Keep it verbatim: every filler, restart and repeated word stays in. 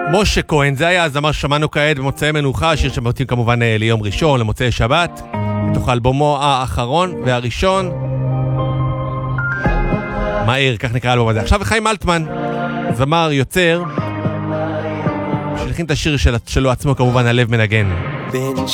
משה כהן, זה היה הזמר ששמענו כעת במוצאי מנוחה, שיר שמתאים כמובן ליום ראשון, למוצאי שבת, מתוך אלבומו האחרון והראשון, מהיר, כך נקרא אלבום הזה. עכשיו חיים אלטמן, זמר, יוצר, שלכין את השיר של, שלו עצמו כמובן, הלב מנגן. בין